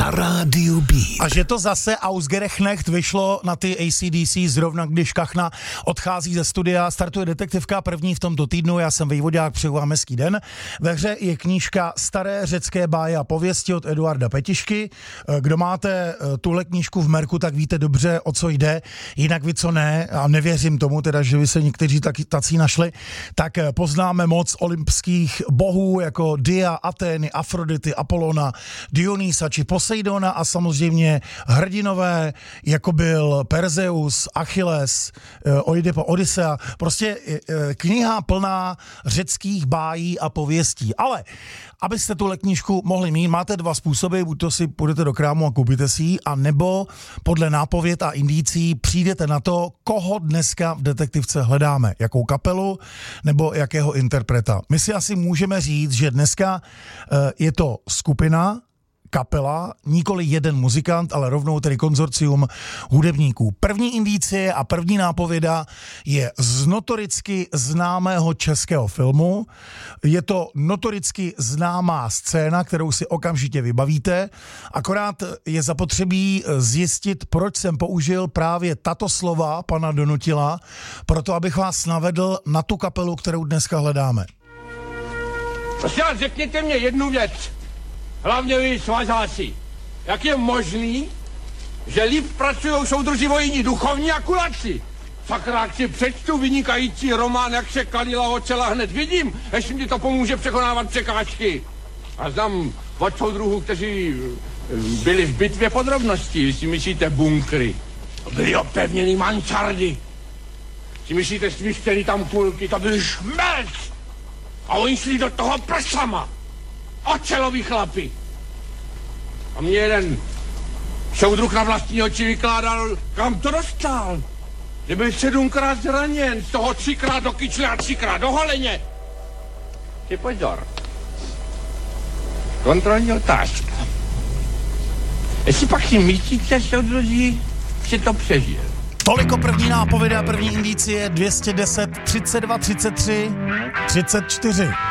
na rádiu Beat. A že to zase Ausgerechnecht vyšlo na ty AC/DC zrovna, když Kachna odchází ze studia, startuje detektivka první v tomto týdnu, já jsem Vejvodák, přeju vám hezký den. Ve hře je knížka Staré řecké báje a pověsti od Eduarda Petišky. Kdo máte tuhle knížku v merku, tak víte dobře, o co jde, jinak vy co ne, a nevěřím tomu teda, že by se někteří tací našli, tak poznáme moc olympských bohů jako Dia, Atény, Afrodity, Apolona, Dionýsa či Poseidona a samozřejmě hrdinové, jako byl Perzeus, Achilles, Oidipa, Odysea. Prostě kniha plná řeckých bájí a pověstí. Ale abyste tuhle knížku mohli mít, máte dva způsoby, buď to si půjdete do krámu a koupíte si ji, a nebo podle nápověd a indicí přijdete na to, koho dneska v detektivce hledáme, jakou kapelu nebo jakého interpreta. My si asi můžeme říct, že dneska je to skupina, kapela, nikoli jeden muzikant, ale rovnou tedy konzorcium hudebníků. První indicie a první nápověda je z notoricky známého českého filmu. Je to notoricky známá scéna, kterou si okamžitě vybavíte, akorát je zapotřebí zjistit, proč jsem použil právě tato slova pana Donutila, proto abych vás navedl na tu kapelu, kterou dneska hledáme. Prosím vás, řekněte mě jednu věc. Hlavně vy svazáci. Jak je možný, že líp pracují soudruzi vojní duchovní a kulaci? Sakra, si přečtu vynikající román, jak se Kalila ocela, hned vidím, jestli mi to pomůže překonávat překážky. A znám od soudruhů, kteří byli v bitvě podrobností, jestli myslíte bunkry. Byly opevněný mansardy. Si myslíte svištěný tam kulky, to byl šmelc. A oni šli do toho prsama. Ocelový chlapi. A mě jeden soudruh na vlastní oči vykládal, kam to dostal. Že byl 7krát zraněn, z toho 3krát do kyčle a 3krát do holeně. Ty pozor. Kontrolní otázka. Jestli pak si myslíte, soudruzi, že to přežil? Toliko první nápověda, první indicie, 210 32 33 34.